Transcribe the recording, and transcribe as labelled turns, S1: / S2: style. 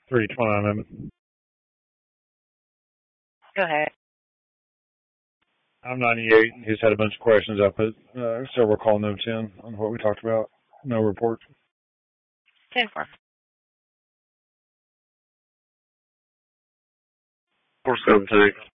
S1: 329.
S2: Go ahead.
S1: I'm 98. He's had a bunch of questions. I put several call notes in on what we talked about. No report.
S2: 10-4.
S3: 476.